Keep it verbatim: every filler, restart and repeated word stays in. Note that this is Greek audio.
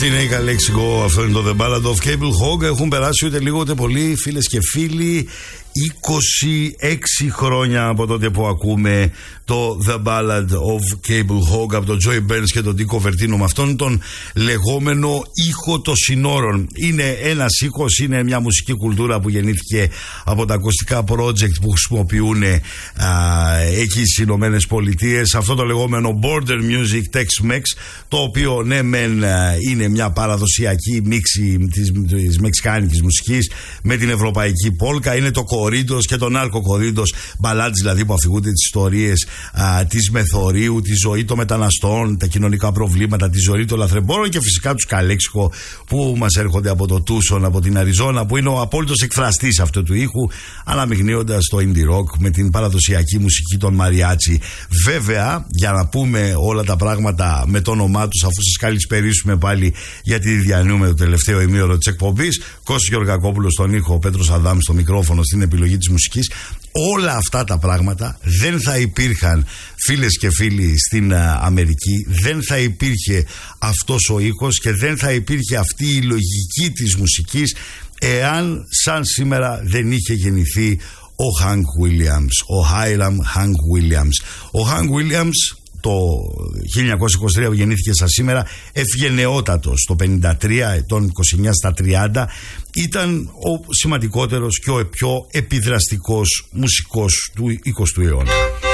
Αυτή είναι η Καλέξικο, αυτό είναι το The Ballad of Cable Hog. Έχουν περάσει ούτε λίγο ούτε πολύ, φίλες και φίλοι, είκοσι έξι χρόνια από τότε που ακούμε το The Ballad of Cable Hog από τον Joey Burns και τον Dico Vertino, με αυτόν τον λεγόμενο ήχο των συνόρων. Είναι ένας ήχος, είναι μια μουσική κουλτούρα που γεννήθηκε από τα ακουστικά project που χρησιμοποιούν α, εκεί στις Ηνωμένες Πολιτείες, αυτό το λεγόμενο Border Music Tex-Mex, το οποίο ναι μεν είναι μια παραδοσιακή μίξη της, της μεξικάνικης μουσικής με την ευρωπαϊκή πόλκα, είναι το κορίντος και τον άρκο κορίντος, μπαλάντες δηλαδή που αφηγούνται τις ιστορίες α, της μεθορίου, τη ζωή των μεταναστών, τα κοινωνικά προβλήματα, τη ζωή των λαθρεμπόρων και φυσικά τους Καλέξικο που μας έρχονται από το Τούσον, από την Αριζόνα, που είναι ο απόλυτος εκφραστής αυτού του ήχου, αναμειγνύοντας το indie rock με την παραδοσιακή μουσική των μαριάτσι. Βέβαια, για να πούμε όλα τα πράγματα με το όνομά τους, αφού σας καλησπερίσουμε πάλι, γιατί διανύουμε το τελευταίο ημίωρο της εκπομπής, Κώστας Γεωργακόπουλος στον ήχο, Πέτρος Αδάμ στο μικρόφωνο, στην επιλογή της μουσικής. Όλα αυτά τα πράγματα δεν θα υπήρχαν, φίλες και φίλοι, στην α, Αμερική, δεν θα υπήρχε αυτός ο ήχος και δεν θα υπήρχε αυτή η λογική της μουσικής εάν σαν σήμερα δεν είχε γεννηθεί ο Hank Williams, ο Hiram Hank Williams. Ο Hank Williams το χίλια εννιακόσια είκοσι τρία που γεννήθηκε σαν σήμερα, έφυγε νεότατος το πενήντα τρία, ετών είκοσι εννιά στα τριάντα. Ήταν ο σημαντικότερος και ο πιο επιδραστικός μουσικός του εικοστού αιώνα.